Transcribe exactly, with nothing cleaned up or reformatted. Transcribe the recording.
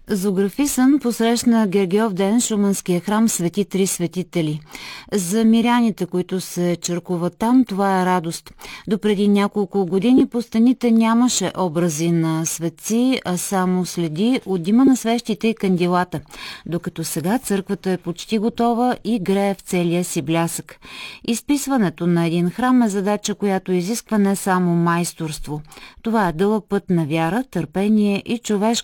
Зографисън посрещна Гергьов ден шуманския храм Свети Три светители. За миряните, които се черкуват там, това е радост. Допреди няколко години по стените нямаше образи на светци, а само следи от дима на свещите и кандилата, докато сега църквата е почти готова и грее в целия си блясък. Изписването на един храм е задача, която изисква не само майсторство. Това е дълъг път на вяра, търпение и човешка